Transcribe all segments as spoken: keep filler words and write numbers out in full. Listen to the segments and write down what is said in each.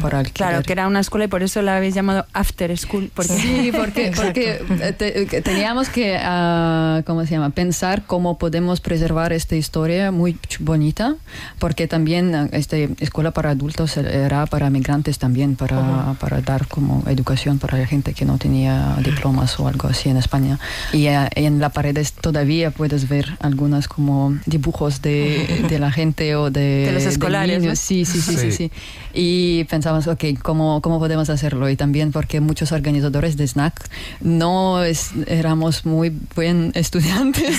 para alquiler. Claro, que era una escuela y por eso la habéis llamado After School. Porque... Sí, porque, porque te, teníamos que, uh, ¿cómo se llama? Pensar cómo podemos preservar esta historia muy bonita, porque también esta escuela para adultos era para migrantes también, para, uh-huh. para dar como educación para la gente que no tenía diplomas o algo así en España. Y uh, en las paredes todavía puedes ver algunas como dibujos de, de la gente o de, de los escolares, de ¿no? Sí, sí, sí, sí, sí. Y pensamos, ok, ¿cómo, cómo podemos hacerlo? Y también porque muchos organizadores de Snack no es, éramos muy buen estudiantes.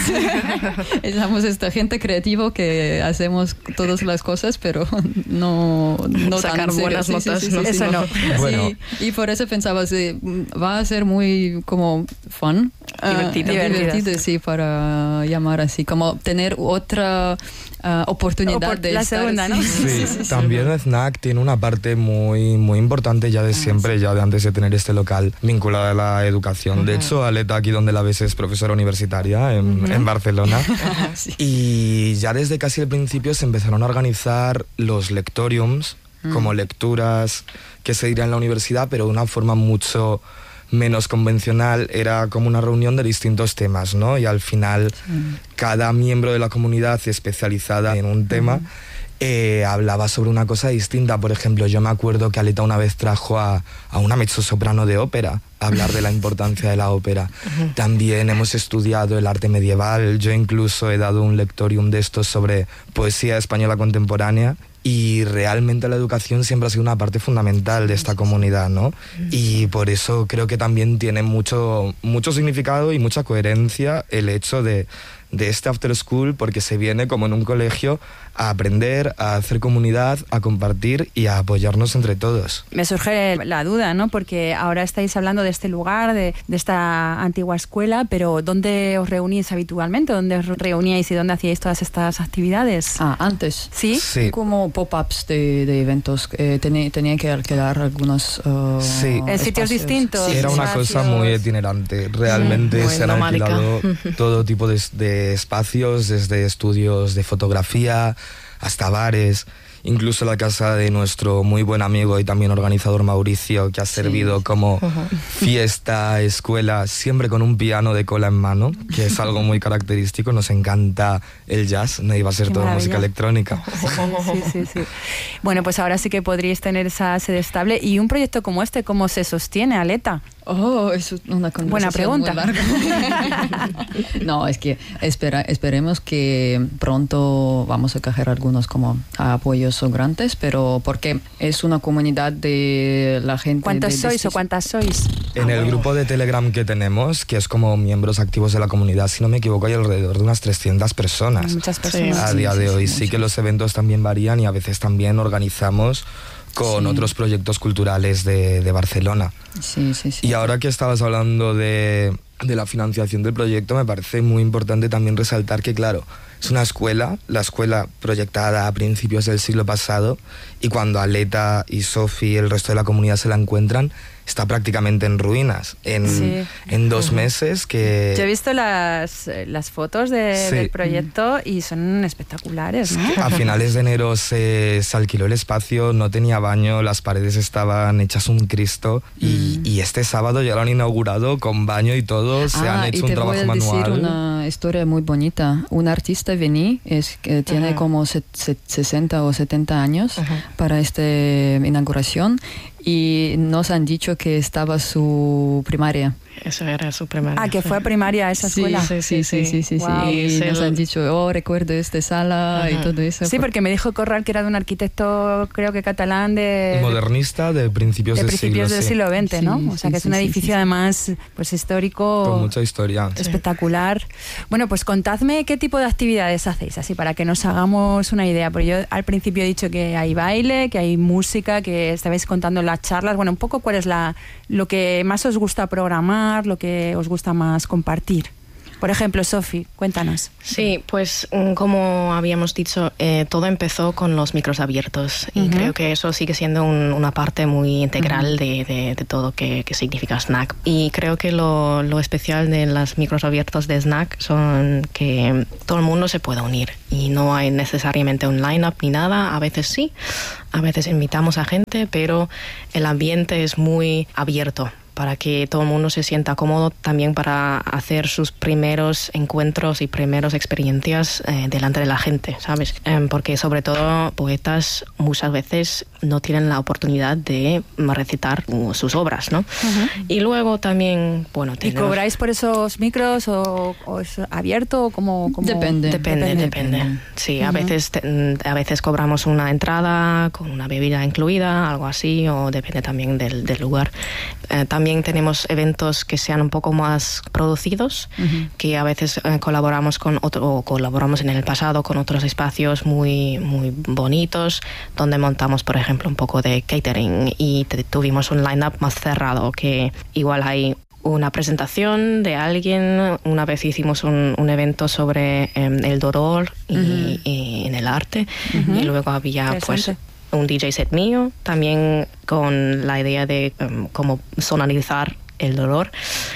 Éramos esta gente creativa que hacemos todas las cosas, pero no, no sacar tan buenas serios. notas. Sí, sí, sí, eso sí, no. Bueno. Sí, y por eso pensaba, sí, va a ser muy como fun. Divertido. Uh, divertido, sí, para llamar así, como tener otra uh, oportunidad Opor- de la estar, segunda, ¿no? Sí, Sí, sí, sí, sí. también Snack tiene una parte muy, muy importante ya de siempre, ah, sí. ya de antes de tener este local vinculada a la educación. Uh-huh. De hecho, Aleta, aquí donde la ves, es profesora universitaria en, Uh-huh. en Barcelona. Sí. Y ya desde casi el principio se empezaron a organizar los lectoriums, Mm. como lecturas que se dirían en la universidad, pero de una forma mucho menos convencional. Era como una reunión de distintos temas, ¿no? Y al final Sí. cada miembro de la comunidad especializada en un tema Uh-huh. eh, hablaba sobre una cosa distinta. Por ejemplo, yo me acuerdo que Aleta una vez trajo a, a una mezzosoprano de ópera a hablar de la importancia de la ópera. Uh-huh. También hemos estudiado el arte medieval. Yo incluso he dado un lectorium de estos sobre poesía española contemporánea. Y realmente la educación siempre ha sido una parte fundamental de esta comunidad, ¿no? Y por eso creo que también tiene mucho, mucho significado y mucha coherencia el hecho de, de este after school, porque se viene como en un colegio a aprender, a hacer comunidad, a compartir y a apoyarnos entre todos. Me surge la duda, ¿no? Porque ahora estáis hablando de este lugar, de, de esta antigua escuela, pero ¿dónde os reunís habitualmente? ¿Dónde os reuníais y dónde hacíais todas estas actividades? Ah, antes. ¿Sí? Sí. Como pop-ups de, de eventos. Eh, tenía, tenía que alquilar algunos uh, Sí. En sitios espacios. distintos. Sí, era una cosa espacios. muy itinerante. Realmente Muy se han nomádica. alquilado todo tipo de, de espacios, desde estudios de fotografía hasta bares, incluso la casa de nuestro muy buen amigo y también organizador Mauricio, que ha servido sí. como fiesta, escuela, siempre con un piano de cola en mano, que es algo muy característico. Nos encanta el jazz, no iba a ser Qué toda maravilla. música electrónica. Sí, sí, sí. Bueno, pues ahora sí que podríais tener esa sede estable. ¿Y un proyecto como este, cómo se sostiene, Aleta? Oh, es una conversación Buena pregunta. muy larga. No, es que espera, esperemos que pronto vamos a coger algunos como apoyos grandes, pero porque es una comunidad de la gente. ¿Cuántos de, de sois este- o cuántas sois? En el grupo de Telegram que tenemos, que es como miembros activos de la comunidad, si no me equivoco, hay alrededor de unas trescientas personas. Muchas personas. A Sí, día sí, de sí, hoy sí, sí, sí. que los eventos también varían y a veces también organizamos con Sí. otros proyectos culturales de, de Barcelona. Sí, sí, sí. Y ahora que estabas hablando de, de la financiación del proyecto, me parece muy importante también resaltar que, claro, es una escuela, la escuela proyectada a principios del siglo pasado, y cuando Aleta y Sofi y el resto de la comunidad se la encuentran, está prácticamente en ruinas, en, Sí. en dos meses que... Yo he visto las, eh, las fotos de- Sí. del proyecto y son espectaculares, ¿no? A finales de enero se, se alquiló el espacio, no tenía baño, las paredes estaban hechas un Cristo y, y este sábado ya lo han inaugurado con baño y todo, se Ah, han y hecho un te trabajo voy a decir manual. una historia muy bonita. Un artista vení, es que tiene Ajá. como se- se- sesenta o setenta años Ajá. para esta inauguración y nos han dicho que estaba su primaria. Eso era su primaria. Ah, que fue a primaria a esa escuela. Sí, Sí, sí, sí, sí, sí. Wow. Y Es nos el- han dicho, oh, recuerdo esta sala y Ajá. todo eso. Sí, porque me dijo Corral que era de un arquitecto, creo que catalán, de, Modernista de principios de del principios siglo, del sí. siglo veinte, ¿no? Sí, O sea, sí, que es sí, un sí, edificio sí, sí. además pues histórico, Con mucha historia. espectacular. Bueno, pues contadme qué tipo de actividades hacéis, así para que nos hagamos una idea. Porque yo al principio he dicho que hay baile, que hay música, que estabais contando las charlas. Bueno, un poco cuál es la lo que más os gusta programar, lo que os gusta más compartir. Por ejemplo, Sofi, cuéntanos. Sí, pues como habíamos dicho, eh, todo empezó con los micros abiertos y uh-huh. creo que eso sigue siendo un, una parte muy integral uh-huh. de, de, de todo que, que significa Snack. Y creo que lo, lo especial de los micros abiertos de Snack son que todo el mundo se puede unir y no hay necesariamente un line-up ni nada, a veces sí, a veces invitamos a gente, pero el ambiente es muy abierto para que todo el mundo se sienta cómodo, también para hacer sus primeros encuentros y primeras experiencias eh, delante de la gente, ¿sabes? Eh, porque sobre todo poetas muchas veces no tienen la oportunidad de recitar sus obras, ¿no? Uh-huh. Y luego también, bueno... Tenemos... ¿Y cobráis por esos micros o, o es abierto? ¿Cómo, cómo... Depende. Depende, depende. depende. Sí, uh-huh. a veces te, a veces cobramos una entrada con una bebida incluida, algo así, o depende también del, del lugar. Eh, también También tenemos eventos que sean un poco más producidos, uh-huh. que a veces eh, colaboramos con otro, o colaboramos en el pasado con otros espacios muy, muy bonitos, donde montamos, por ejemplo, un poco de catering y te, tuvimos un line-up más cerrado, que igual hay una presentación de alguien. Una vez hicimos un, un evento sobre eh, el dolor y, uh-huh. y en el arte, uh-huh. y luego había pues un D J set mío, también con la idea de um, cómo sonorizar el dolor,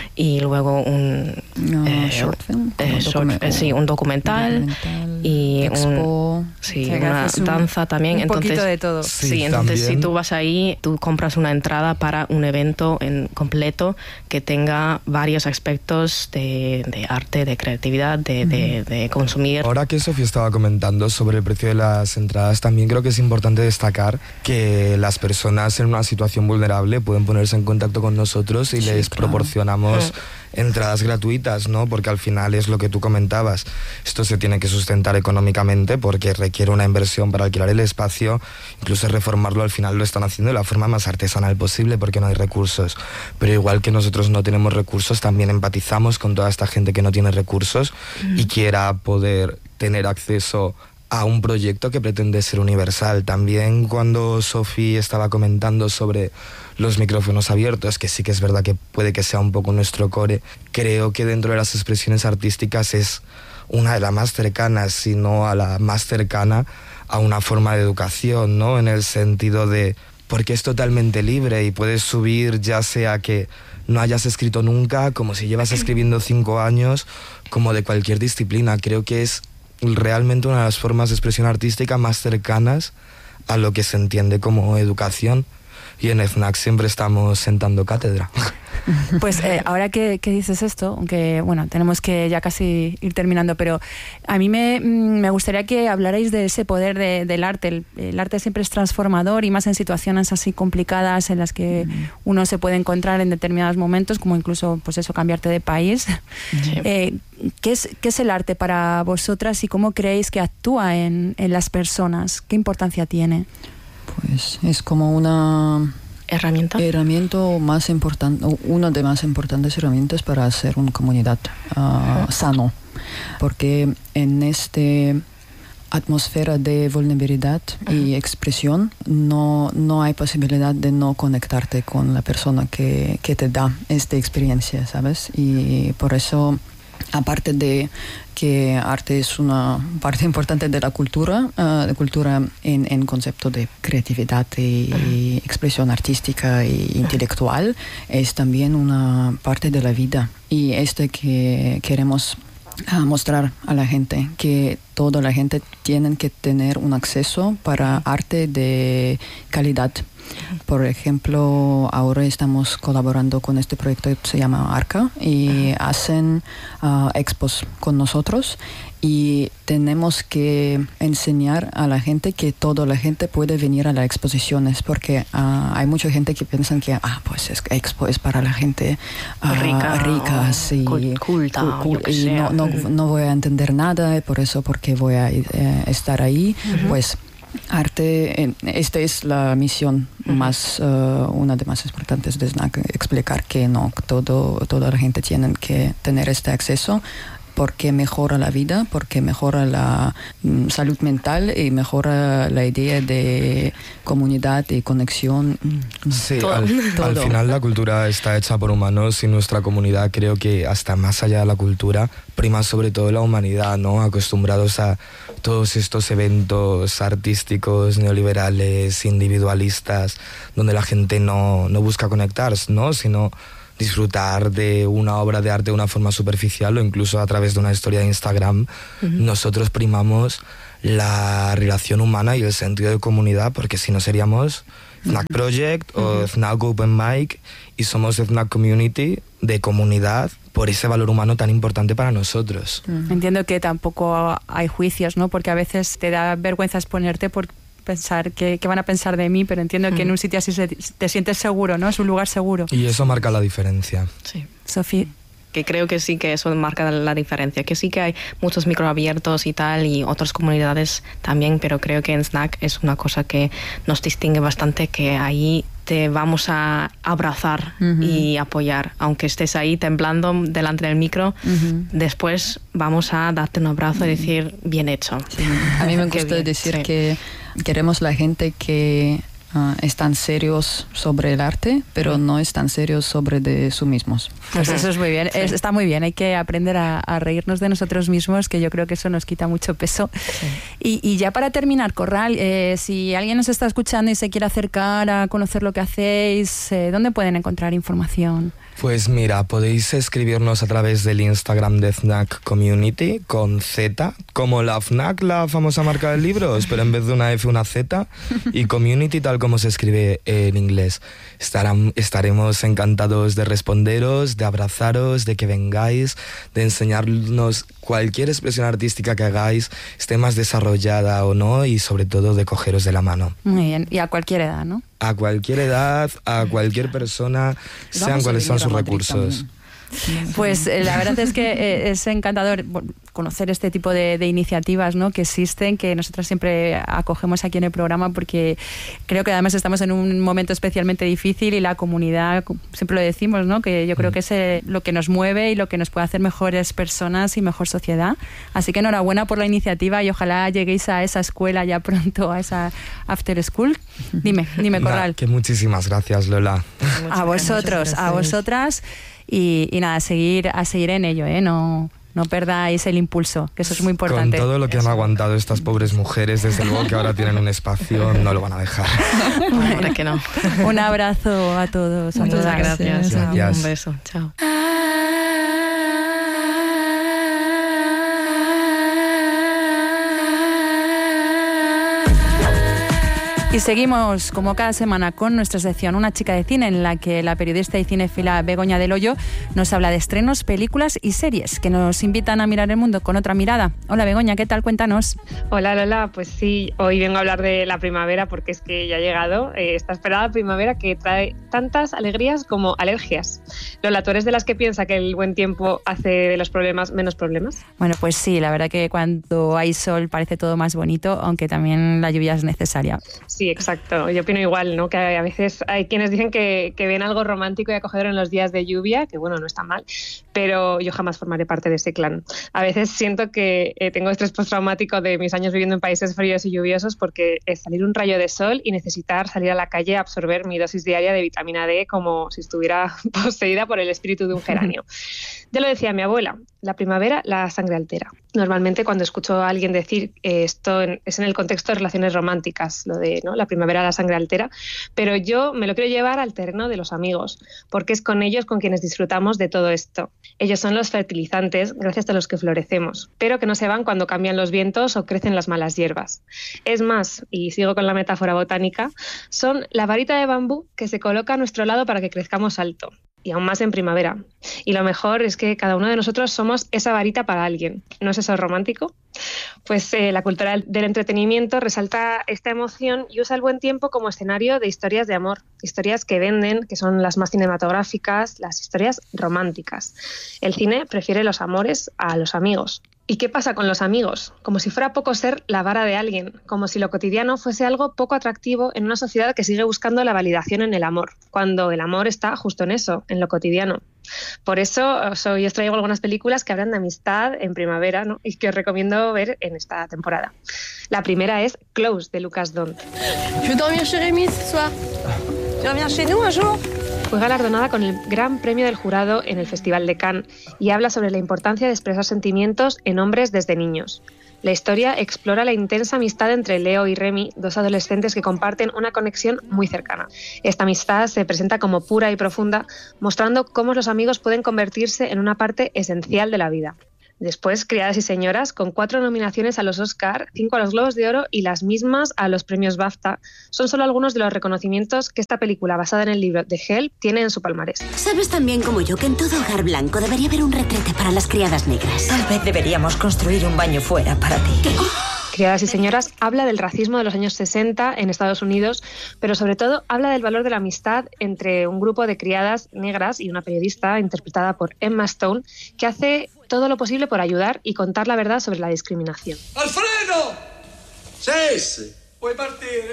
y luego un no, eh, short film, eh, short, eh, sí, un documental, documental y expo, un, sí, o sea, una un, danza también. Un entonces, poquito de todo. Sí, sí entonces también. Si tú vas ahí, tú compras una entrada para un evento en completo que tenga varios aspectos de, de arte, de creatividad, de, mm. de, de consumir. Ahora que Sofía estaba comentando sobre el precio de las entradas, también creo que es importante destacar que las personas en una situación vulnerable pueden ponerse en contacto con nosotros y sí, les claro. proporcionamos mm. entradas gratuitas, ¿no? Porque al final es lo que tú comentabas. Esto se tiene que sustentar económicamente porque requiere una inversión para alquilar el espacio, incluso reformarlo al final lo están haciendo de la forma más artesanal posible porque no hay recursos. Pero igual que nosotros no tenemos recursos, también empatizamos con toda esta gente que no tiene recursos mm. y quiera poder tener acceso a un proyecto que pretende ser universal. También cuando Sofi estaba comentando sobre los micrófonos abiertos, que sí que es verdad que puede que sea un poco nuestro core, creo que dentro de las expresiones artísticas es una de las más cercanas, si no a la más cercana a una forma de educación, ¿no? En el sentido de, porque es totalmente libre y puedes subir ya sea que no hayas escrito nunca, como si llevas escribiendo cinco años, como de cualquier disciplina. Creo que es realmente una de las formas de expresión artística más cercanas a lo que se entiende como educación, y en Snack siempre estamos sentando cátedra. Pues eh, ahora que, que dices esto, aunque bueno, tenemos que ya casi ir terminando, pero a mí me, me gustaría que hablarais de ese poder de, del arte. El, el arte siempre es transformador, y más en situaciones así complicadas en las que uno se puede encontrar en determinados momentos, como incluso pues eso, cambiarte de país. Sí. Eh, ¿qué es, ¿Qué es el arte para vosotras y cómo creéis que actúa en, en las personas? ¿Qué importancia tiene? Pues es como una herramienta, herramienta más importante, una de más importantes herramientas para hacer una comunidad uh, uh-huh. sano, porque en esta atmósfera de vulnerabilidad uh-huh. y expresión no, no hay posibilidad de no conectarte con la persona que, que te da esta experiencia, ¿sabes? Y por eso, aparte de que arte es una parte importante de la cultura, uh, de cultura en, en concepto de creatividad y, y expresión artística e intelectual, es también una parte de la vida. Y esto que queremos uh, mostrar a la gente, que toda la gente tiene que tener un acceso para arte de calidad. Por ejemplo, ahora estamos colaborando con este proyecto que se llama Arca y hacen uh, expos con nosotros, y tenemos que enseñar a la gente que toda la gente puede venir a las exposiciones, porque uh, hay mucha gente que piensa que ah, pues es, expo es para la gente uh, rica, rica sí, culta, cul, y no, no, no voy a entender nada, y por eso porque voy a eh, estar ahí, uh-huh. pues arte, esta es la misión uh-huh. más, uh, una de más importantes de Snack, explicar que no, todo, toda la gente tiene que tener este acceso, porque mejora la vida, porque mejora la mm, salud mental y mejora la idea de comunidad y conexión. Sí, todo, al, todo. al final la cultura está hecha por humanos y nuestra comunidad, creo que hasta más allá de la cultura, prima sobre todo la humanidad, ¿no? Acostumbrados a todos estos eventos artísticos, neoliberales, individualistas, donde la gente no, no busca conectarse, ¿no? Sino disfrutar de una obra de arte de una forma superficial o incluso a través de una historia de Instagram. Uh-huh. Nosotros primamos la relación humana y el sentido de comunidad, porque si no seríamos Fnac Project uh-huh. o Fnac Open Mic, y somos Fnac Community, de comunidad, por ese valor humano tan importante para nosotros. Uh-huh. Entiendo que tampoco hay juicios, ¿no? Porque a veces te da vergüenza exponerte por pensar que, que van a pensar de mí, pero entiendo uh-huh. que en un sitio así se, te sientes seguro, ¿no? Es un lugar seguro. Y eso marca la diferencia. Sí. Sofía. Que creo que sí que eso marca la diferencia, que sí que hay muchos microabiertos y tal, y otras comunidades también, pero creo que en Snack es una cosa que nos distingue bastante, que ahí te vamos a abrazar uh-huh. y apoyar, aunque estés ahí temblando delante del micro, uh-huh. después vamos a darte un abrazo uh-huh. y decir, bien hecho. Sí. A mí me gusta decir sí. que queremos la gente que Uh, están serios sobre el arte, pero no están serios sobre de sí mismos. Pues eso es muy bien, sí. es, está muy bien, hay que aprender a, a reírnos de nosotros mismos, que yo creo que eso nos quita mucho peso. Sí. Y, y ya para terminar, Corral, eh, si alguien nos está escuchando y se quiere acercar a conocer lo que hacéis, eh, ¿dónde pueden encontrar información? Pues mira, podéis escribirnos a través del Instagram de Fnac Community con Z, como la Fnac, la famosa marca de libros, pero en vez de una F una Z, y Community tal como se escribe en inglés. Estarán, estaremos encantados de responderos, de abrazaros, de que vengáis, de enseñarnos cualquier expresión artística que hagáis, esté más desarrollada o no, y sobre todo de cogeros de la mano. Muy bien, y a cualquier edad, ¿no? A cualquier edad, a cualquier persona, sean cuales sean sus recursos. También. Pues eh, la verdad es que eh, es encantador conocer este tipo de, de iniciativas, ¿no? Que existen, que nosotros siempre acogemos aquí en el programa, porque creo que además estamos en un momento especialmente difícil y la comunidad, siempre lo decimos, ¿no? Que yo creo que es eh, lo que nos mueve y lo que nos puede hacer mejores personas y mejor sociedad. Así que enhorabuena por la iniciativa y ojalá lleguéis a esa escuela ya pronto, a esa after school. Dime, dime, Corral. Nah, que muchísimas gracias, Lola. A vosotros, a vosotras. Y, y nada, a seguir, a seguir en ello, ¿eh? No, no perdáis el impulso, que eso es muy importante. Con todo lo que han aguantado estas pobres mujeres, desde luego que ahora tienen un espacio, no lo van a dejar. Hombre, que no. Un abrazo a todos. Muchas a gracias. gracias. Un beso. Chao. Y seguimos, como cada semana, con nuestra sección Una chica de cine, en la que la periodista y cinéfila Begoña del Hoyo nos habla de estrenos, películas y series que nos invitan a mirar el mundo con otra mirada. Hola Begoña, ¿qué tal? Cuéntanos. Hola Lola, pues sí, hoy vengo a hablar de la primavera porque es que ya ha llegado eh, esta esperada primavera que trae tantas alegrías como alergias. Lola, ¿tú eres de las que piensa que el buen tiempo hace de los problemas menos problemas? Bueno, pues sí, la verdad que cuando hay sol parece todo más bonito, aunque también la lluvia es necesaria. Sí, exacto. Yo opino igual, ¿no? Que a veces hay quienes dicen que, que ven algo romántico y acogedor en los días de lluvia, que bueno, no está mal, pero yo jamás formaré parte de ese clan. A veces siento que eh, tengo estrés postraumático de mis años viviendo en países fríos y lluviosos, porque es salir un rayo de sol y necesitar salir a la calle a absorber mi dosis diaria de vitamina D como si estuviera poseída por el espíritu de un geranio. Ya lo decía mi abuela, la primavera la sangre altera. Normalmente cuando escucho a alguien decir eh, esto en, es en el contexto de relaciones románticas, lo de ¿no? la primavera la sangre altera, pero yo me lo quiero llevar al terreno de los amigos, porque es con ellos con quienes disfrutamos de todo esto. Ellos son los fertilizantes gracias a los que florecemos, pero que no se van cuando cambian los vientos o crecen las malas hierbas. Es más, y sigo con la metáfora botánica, son la varita de bambú que se coloca a nuestro lado para que crezcamos alto. Y aún más en primavera. Y lo mejor es que cada uno de nosotros somos esa varita para alguien. ¿No es eso romántico? Pues eh, la cultura del entretenimiento resalta esta emoción y usa el buen tiempo como escenario de historias de amor. Historias que venden, que son las más cinematográficas, las historias románticas. El cine prefiere los amores a los amigos. ¿Y qué pasa con los amigos? Como si fuera poco ser la vara de alguien, como si lo cotidiano fuese algo poco atractivo en una sociedad que sigue buscando la validación en el amor, cuando el amor está justo en eso, en lo cotidiano. Por eso os, hoy os traigo algunas películas que hablan de amistad en primavera, ¿no? Y que os recomiendo ver en esta temporada. La primera es Close, de Lucas Dont. Je veux dormir chez Rémi ce soir. Tu reviens chez nous un jour? Fue galardonada con el Gran Premio del Jurado en el Festival de Cannes y habla sobre la importancia de expresar sentimientos en hombres desde niños. La historia explora la intensa amistad entre Leo y Remy, dos adolescentes que comparten una conexión muy cercana. Esta amistad se presenta como pura y profunda, mostrando cómo los amigos pueden convertirse en una parte esencial de la vida. Después, Criadas y Señoras, con cuatro nominaciones a los Oscar, cinco a los Globos de Oro y las mismas a los premios BAFTA, son solo algunos de los reconocimientos que esta película, basada en el libro de Help, tiene en su palmarés. Sabes tan bien como yo que en todo hogar blanco debería haber un retrete para las criadas negras. Tal vez deberíamos construir un baño fuera para ti. ¿Qué? Criadas y Señoras habla del racismo de los años sesenta en Estados Unidos, pero sobre todo habla del valor de la amistad entre un grupo de criadas negras y una periodista interpretada por Emma Stone, que hace todo lo posible por ayudar y contar la verdad sobre la discriminación. ¡Alfredo! ¡Sí! Voy a partir.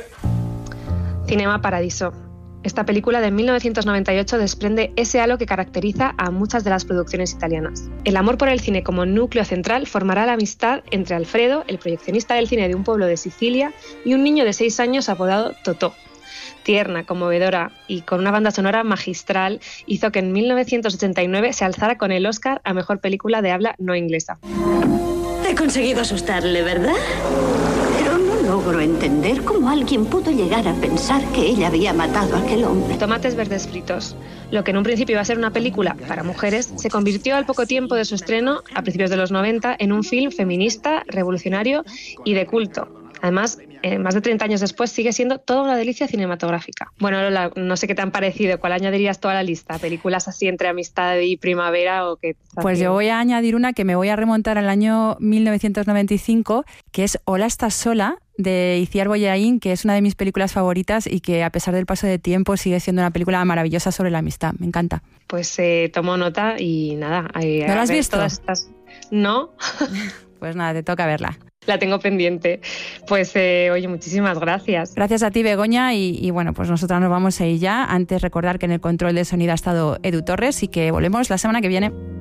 Cinema Paradiso. Esta película de mil novecientos noventa y ocho desprende ese halo que caracteriza a muchas de las producciones italianas. El amor por el cine como núcleo central formará la amistad entre Alfredo, el proyeccionista del cine de un pueblo de Sicilia, y un niño de seis años apodado Totò. Tierna, conmovedora y con una banda sonora magistral, hizo que en mil novecientos ochenta y nueve se alzara con el Oscar a Mejor Película de Habla No Inglesa. He conseguido asustarle, ¿verdad? Pero no logro entender cómo alguien pudo llegar a pensar que ella había matado a aquel hombre. Tomates verdes fritos. Lo que en un principio iba a ser una película para mujeres, se convirtió al poco tiempo de su estreno, a principios de los noventa, en un film feminista, revolucionario y de culto. Además, eh, más de treinta años después, sigue siendo toda una delicia cinematográfica. Bueno, Lola, no sé qué te han parecido. ¿Cuál añadirías tú a la lista? ¿Películas así entre amistad y primavera? O qué? Pues yo voy a añadir una que me voy a remontar al año mil novecientos noventa y cinco, que es Hola, ¿estás sola?, de Itziar Boyain, que es una de mis películas favoritas y que a pesar del paso de tiempo sigue siendo una película maravillosa sobre la amistad. Me encanta. Pues eh, tomo nota y nada. Eh, ¿No la has visto? Todas estas... No. Pues nada, te toca verla. La tengo pendiente. Pues, eh, oye, muchísimas gracias. Gracias a ti, Begoña, y, y bueno, pues nosotras nos vamos a ir ya. Antes recordar que en el control de sonido ha estado Edu Torres y que volvemos la semana que viene.